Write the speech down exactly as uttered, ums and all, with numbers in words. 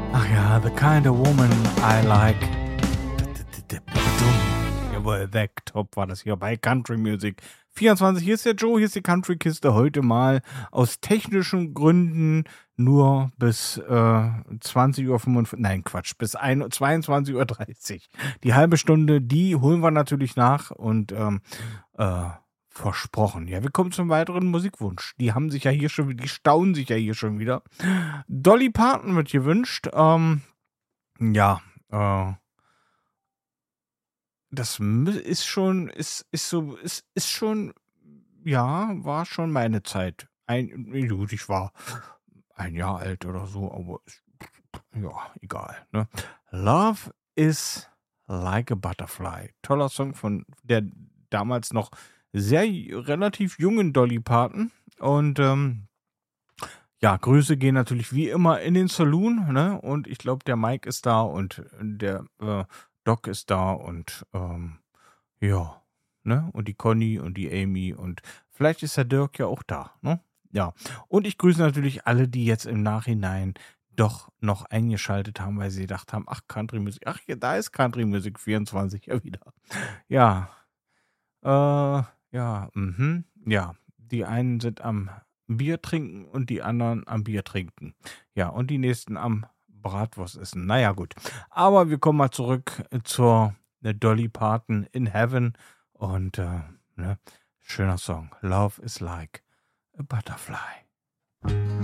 Ach ja, the kind of woman I like. Jawohl, The Top war das hier bei Country Music vierundzwanzig. Hier ist der Joe, hier ist die Country-Kiste. Heute mal aus technischen Gründen nur bis äh, zwanzig Uhr fünfundfünfzig. Nein, Quatsch, bis zweiundzwanzig Uhr dreißig. Die halbe Stunde, die holen wir natürlich nach und ähm, äh, versprochen. Ja, wir kommen zum weiteren Musikwunsch. Die haben sich ja hier schon, die staunen sich ja hier schon wieder. Dolly Parton wird gewünscht. Ähm, ja, äh, das ist schon, ist, ist so, ist, ist schon, ja, war schon meine Zeit. Ein, gut, ich war ein Jahr alt oder so, aber ist, ja, egal. Ne? Love is like a butterfly. Toller Song von der damals noch sehr relativ jungen Dolly Parton. Und ähm, ja, Grüße gehen natürlich wie immer in den Saloon. Ne? Und ich glaube, der Mike ist da und der äh, Doc ist da und ähm, ja, ne? Und die Conny und die Amy und vielleicht ist der Dirk ja auch da, ne? Ja. Und ich grüße natürlich alle, die jetzt im Nachhinein doch noch eingeschaltet haben, weil sie gedacht haben, ach, Country Music, ach, ja, da ist Country Music vierundzwanzig ja wieder. Ja. Äh, ja, mhm. Ja, die einen sind am Bier trinken und die anderen am Bier trinken. Ja, und die nächsten am Bratwurst essen. Naja, gut. Aber wir kommen mal zurück zur äh, Dolly Parton in Heaven. Und äh, ne, schöner Song. Love is like a butterfly.